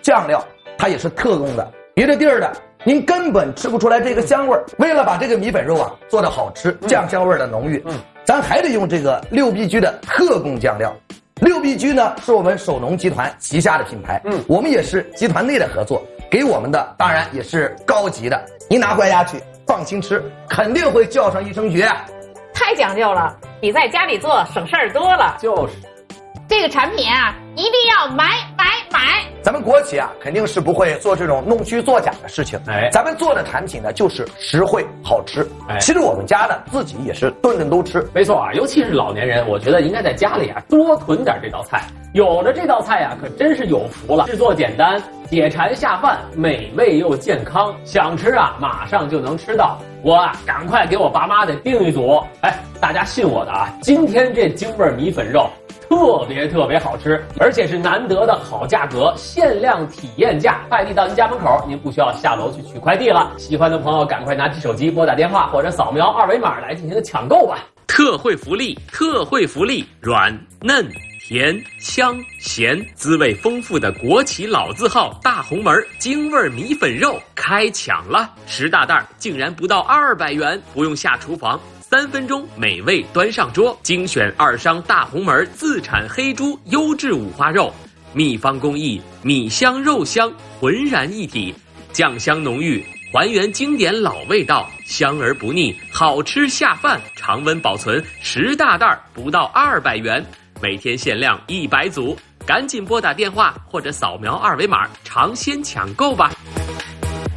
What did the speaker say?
酱料它也是特供的，别的地儿的您根本吃不出来这个香味儿。为了把这个米粉肉啊做得好吃，酱香味儿的浓郁，咱还得用这个六必居的特供酱料。六必居呢是我们首农集团旗下的品牌，我们也是集团内的合作，给我们的当然也是高级的，您拿回家去放心吃，肯定会叫上一声绝啊！ 太讲究了，比在家里做省事儿多了。 就是， 这个产品啊，一定要买。 咱们国企啊，肯定是不会做这种弄虚作假的事情。咱们做的产品呢，就是实惠好吃。其实我们家呢自己也是顿顿都吃。 没错啊，尤其是老年人，我觉得应该在家里啊多囤点这道菜。有了这道菜啊，可真是有福了。制作简单，解馋下饭，美味又健康，想吃啊马上就能吃到。我啊赶快给我爸妈得订一组。大家信我的啊，今天这京味米粉肉特别好吃，而且是难得的好价格，限量体验价，快递到您家门口，您不需要下楼去取快递了。喜欢的朋友赶快拿起手机拨打电话或者扫描二维码来进行抢购吧。 特惠福利，软嫩甜香咸，滋味丰富的国企老字号大红门京味米粉肉开抢了，10大袋竟然不到200元，不用下厨房，3分钟美味端上桌，精选2商大红门自产黑猪优质五花肉，秘方工艺，米香肉香浑然一体，酱香浓郁，还原经典老味道，香而不腻，好吃下饭，常温保存，10大袋不到200元，每天限量100组，赶紧拨打电话或者扫描二维码尝鲜抢购吧。